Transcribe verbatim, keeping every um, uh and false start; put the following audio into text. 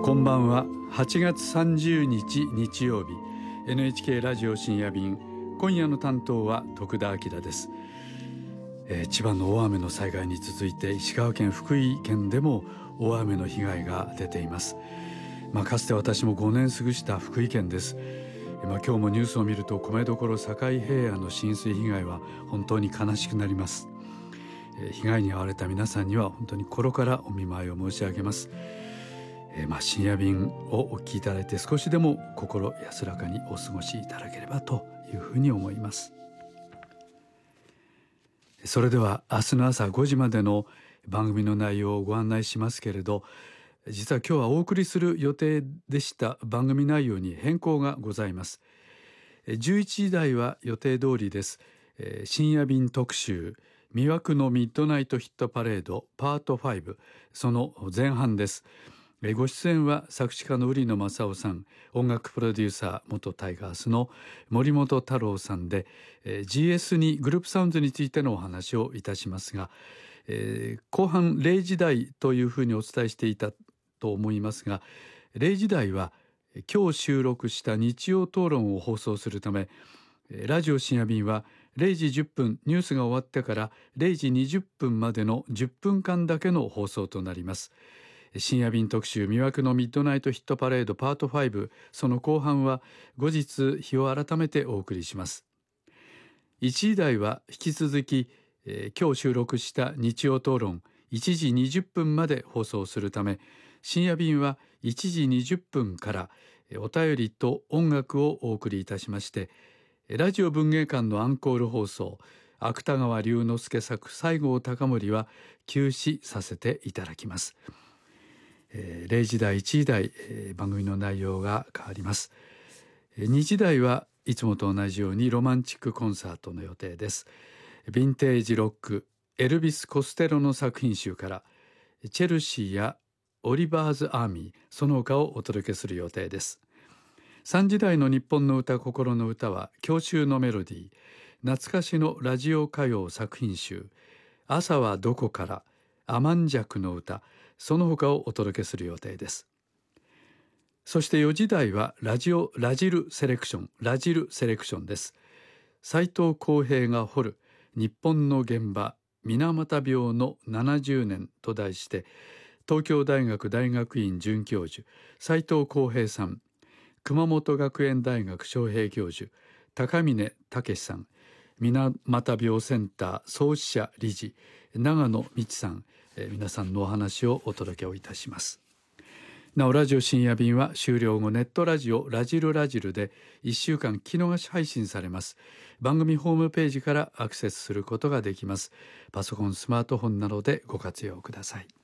こんばんは。はちがつさんじゅうにち日曜日、 エヌエイチケー ラジオ深夜便、今夜の担当は徳田明です。えー、千葉の大雨の災害に続いて石川県福井県でも大雨の被害が出ています。まあ、かつて私もごねん過ごした福井県です。まあ、今日もニュースを見ると米どころ境平野の浸水被害は本当に悲しくなります。えー、被害に遭われた皆さんには本当に心からお見舞いを申し上げます。えー、まあ深夜便をお聞きいただいて少しでも心安らかにお過ごしいただければというふうに思います。それでは明日の朝ごじまでの番組の内容をご案内しますけれど、実は今日はお送りする予定でした番組内容に変更がございます。じゅういちじ台は予定通りです。深夜便特集、魅惑のミッドナイトヒットパレードパートファイブ、その前半です。ご出演は作詞家の売野雅夫さん、音楽プロデューサー元タイガースの森本太郎さんで、ジーエス にグループサウンズについてのお話をいたしますが、えー、後半れいじ台というふうにお伝えしていたと思いますが、れいじ台は今日収録した日曜討論を放送するため、ラジオ深夜便はれいじじゅっぷん、ニュースが終わってかられいじにじゅっぷんまでのじゅっぷんかんだけの放送となります。深夜便特集、魅惑のミッドナイトヒットパレードパートファイブ、その後半は後日日を改めてお送りします。いちじ台は引き続き、えー、今日収録した日曜討論いちじにじゅっぷんまで放送するため、深夜便はいちじにじゅっぷんからお便りと音楽をお送りいたしまして、ラジオ文芸館のアンコール放送、芥川龍之介作西郷隆盛は休止させていただきます。えー、れいじ台いちじ台、えー、番組の内容が変わります。えー、にじ台はいつもと同じようにロマンチックコンサートの予定です。ヴィンテージロック、エルビス・コステロの作品集からチェルシーやオリバーズ・アーミー、その他をお届けする予定です。さんじ台の日本の歌、心の歌は郷愁のメロディー、懐かしのラジオ歌謡作品集、朝はどこから、アマンジャクの歌、その他をお届けする予定です。そしてよじ台はラジオラジルセレクションラジルセレクションです。斉藤浩平が掘る日本の現場、水俣病のななじゅうねんと題して、東京大学大学院准教授斉藤浩平さん、熊本学園大学招聘教授高峰武さん、水俣病センター創始者理事長野美智さん、えー、皆さんのお話をお届けをいたします。なお、ラジオ深夜便は終了後、ネットラジオラジルラジルでいっしゅうかん聞き逃し配信されます。番組ホームページからアクセスすることができます。パソコン、スマートフォンなどでご活用ください。